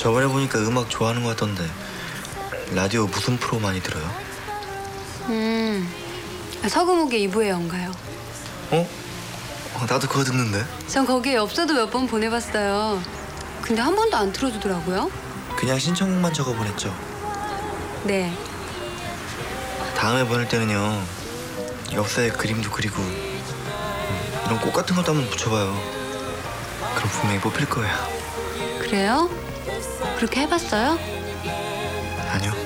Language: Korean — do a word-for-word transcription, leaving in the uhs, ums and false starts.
저번에 보니까 음악 좋아하는 것 같던데 라디오 무슨 프로 많이 들어요? 음, 서금옥의 이부의 연가요. 어? 어, 나도 그거 듣는데. 전 거기에 엽서도 몇 번 보내봤어요. 근데 한 번도 안 틀어주더라고요. 그냥 신청곡만 적어보냈죠. 네. 다음에 보낼 때는요, 엽서에 그림도 그리고 음, 이런 꽃 같은 것도 한번 붙여봐요. 그럼 분명히 뽑힐 거예요. 그래요? 그렇게 해봤어요? 아니요.